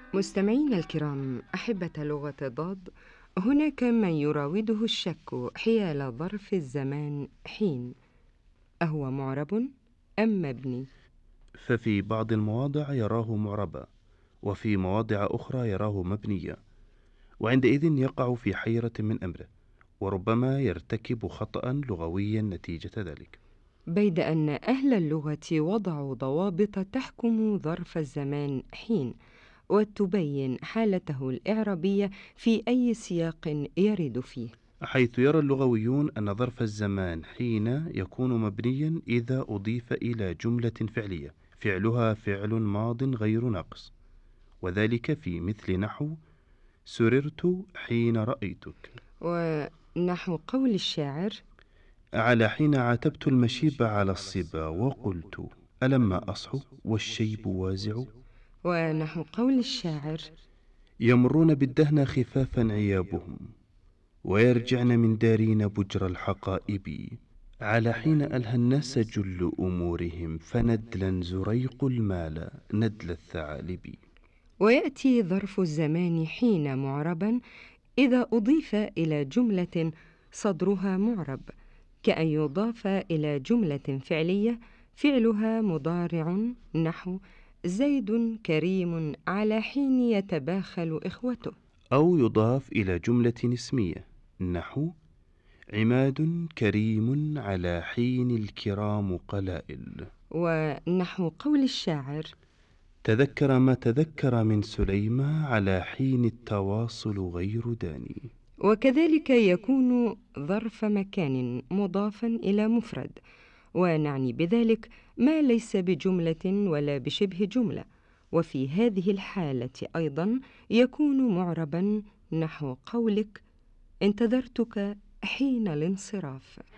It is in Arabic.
مستمعينا الكرام، أحبة لغة ضاد، هناك من يراوده الشك حيال ظرف الزمان حين، أهو معرب أم مبني؟ ففي بعض المواضع يراه معربا، وفي مواضع أخرى يراه مبنيا، وعندئذ يقع في حيرة من أمره، وربما يرتكب خطأ لغويا نتيجة ذلك. بيد أن أهل اللغة وضعوا ضوابط تحكم ظرف الزمان حين وتبين حالته الإعرابية في أي سياق يرد فيه. حيث يرى اللغويون أن ظرف الزمان حين يكون مبنيا إذا أضيف إلى جملة فعلية فعلها فعل ماض غير ناقص، وذلك في مثل نحو سررت حين رأيتك. ونحو قول الشاعر: على حين عاتبت المشيب على الصبا وقلت ألما أصحو والشيب وازع. ونحو قول الشاعر: يمرون بالدهن خفافا عيابهم، ويرجعن من دارين بجر الحقائب. على حين ألهى الناس جل أمورهم فندلا زريق المال ندل الثعالب. ويأتي ظرف الزمان حين معربا إذا أضيف إلى جملة صدرها معرب، كأن يضاف إلى جملة فعلية فعلها مضارع، نحو زيد كريم على حين يتباخل إخوته. أو يضاف إلى جملة اسمية نحو عماد كريم على حين الكرام قلائل. ونحو قول الشاعر: تذكر ما تذكر من سليمى على حين التواصل غير داني. وكذلك يكون ظرف مكان مضافا إلى مفرد، ونعني بذلك ما ليس بجملة ولا بشبه جملة، وفي هذه الحالة أيضا يكون معربا، نحو قولك: انتظرتك حين الانصراف.